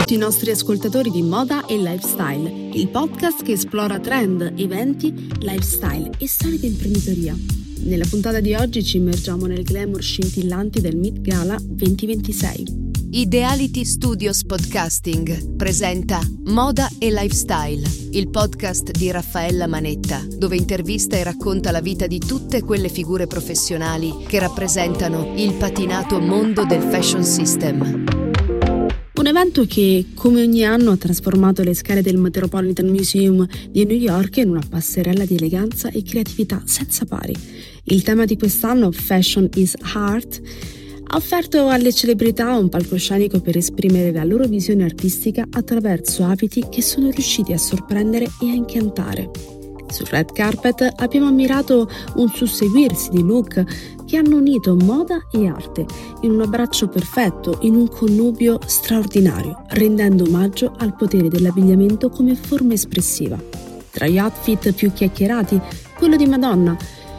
tutti i nostri ascoltatori di Moda e Lifestyle, il podcast che esplora trend, eventi, lifestyle e storie di imprenditoria. Nella puntata di oggi ci immergiamo nel glamour scintillanti del Met Gala 2026. Ideality Studios Podcasting presenta Moda e Lifestyle, il podcast di Raffaella Manetta, dove intervista e racconta la vita di tutte quelle figure professionali che rappresentano il patinato mondo del fashion system. Un evento che, come ogni anno, ha trasformato le scale del Metropolitan Museum di New York in una passerella di eleganza e creatività senza pari. Il tema di quest'anno, Fashion is Art, ha offerto alle celebrità un palcoscenico per esprimere la loro visione artistica attraverso abiti che sono riusciti a sorprendere e a incantare. Sul red carpet abbiamo ammirato un susseguirsi di look che hanno unito moda e arte in un abbraccio perfetto, in un connubio straordinario, rendendo omaggio al potere dell'abbigliamento come forma espressiva. Tra gli outfit più chiacchierati, quello di Madonna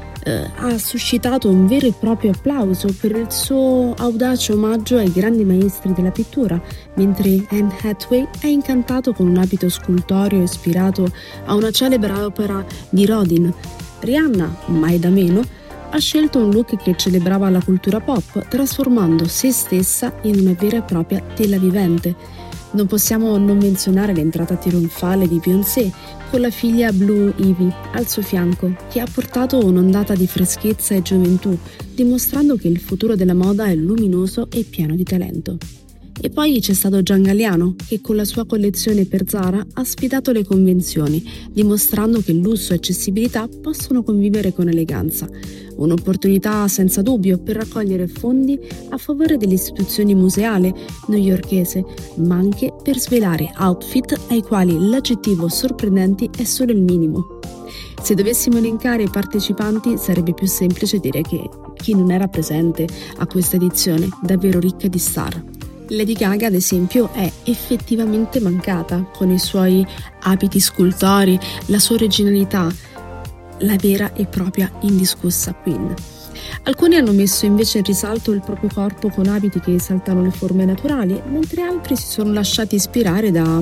ha suscitato un vero e proprio applauso per il suo audace omaggio ai grandi maestri della pittura, mentre Anne Hathaway è incantato con un abito scultoreo ispirato a una celebre opera di Rodin. Rihanna, mai da meno, ha scelto un look che celebrava la cultura pop, trasformando se stessa in una vera e propria tela vivente. Non possiamo non menzionare l'entrata trionfale di Beyoncé con la figlia Blue Ivy al suo fianco, che ha portato un'ondata di freschezza e gioventù, dimostrando che il futuro della moda è luminoso e pieno di talento. E poi c'è stato Gian Galliano, che con la sua collezione per Zara ha sfidato le convenzioni, dimostrando che lusso e accessibilità possono convivere con eleganza. Un'opportunità senza dubbio per raccogliere fondi a favore dell'istituzione museale newyorkese, ma anche per svelare outfit ai quali l'aggettivo sorprendenti è solo il minimo. Se dovessimo elencare i partecipanti sarebbe più semplice dire che chi non era presente a questa edizione davvero ricca di star. Lady Gaga, ad esempio, è effettivamente mancata con i suoi abiti scultori, la sua originalità, la vera e propria indiscussa Queen. Alcuni hanno messo invece in risalto il proprio corpo con abiti che esaltano le forme naturali, mentre altri si sono lasciati ispirare da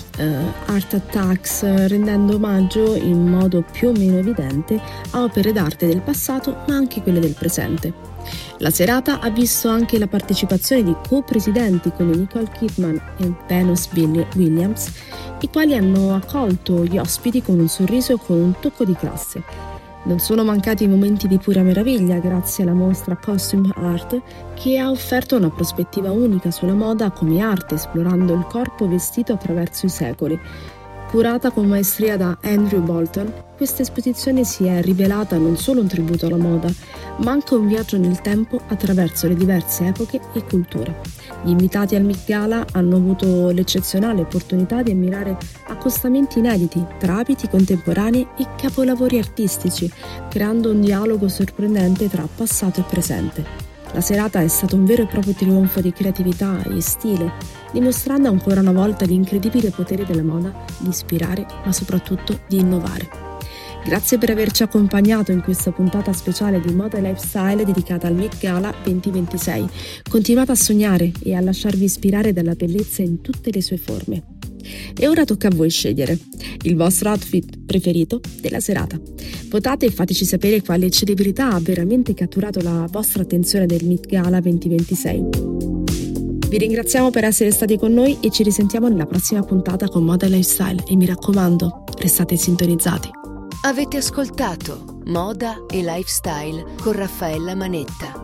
Art Attacks, rendendo omaggio in modo più o meno evidente a opere d'arte del passato, ma anche quelle del presente. La serata ha visto anche la partecipazione di co-presidenti come Nicole Kidman e Venus Williams, i quali hanno accolto gli ospiti con un sorriso e con un tocco di classe. Non sono mancati momenti di pura meraviglia grazie alla mostra Costume Art, che ha offerto una prospettiva unica sulla moda come arte, esplorando il corpo vestito attraverso i secoli. Curata con maestria da Andrew Bolton, questa esposizione si è rivelata non solo un tributo alla moda, ma anche un viaggio nel tempo attraverso le diverse epoche e culture. Gli invitati al Met Gala hanno avuto l'eccezionale opportunità di ammirare accostamenti inediti tra abiti contemporanei e capolavori artistici, creando un dialogo sorprendente tra passato e presente. La serata è stato un vero e proprio trionfo di creatività e stile, dimostrando ancora una volta l'incredibile potere della moda di ispirare, ma soprattutto di innovare. Grazie per averci accompagnato in questa puntata speciale di Moda e Lifestyle dedicata al Met Gala 2026. Continuate a sognare e a lasciarvi ispirare dalla bellezza in tutte le sue forme. E ora tocca a voi scegliere il vostro outfit preferito della serata. Votate e fateci sapere quale celebrità ha veramente catturato la vostra attenzione del Met Gala 2026. Vi ringraziamo per essere stati con noi e ci risentiamo nella prossima puntata con Moda e Lifestyle e mi raccomando, restate sintonizzati. Avete ascoltato Moda e Lifestyle con Raffaella Manetta.